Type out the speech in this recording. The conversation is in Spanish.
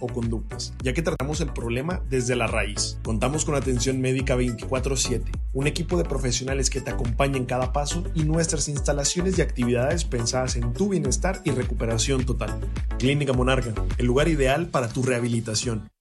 o conductas, ya que tratamos el problema desde la raíz. Contamos con atención médica 24/7, un equipo de profesionales que te acompaña en cada paso y nuestras instalaciones y actividades pensadas en tu bienestar y recuperación total. Clínica Monarca, el lugar ideal para tu rehabilitación.